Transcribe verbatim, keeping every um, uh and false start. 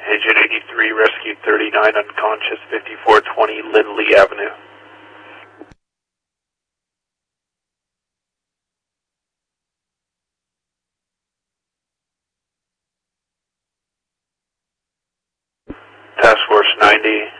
Agent eighty-three, rescued thirty-nine, unconscious, fifty-four twenty Lindley Avenue. Task Force ninety.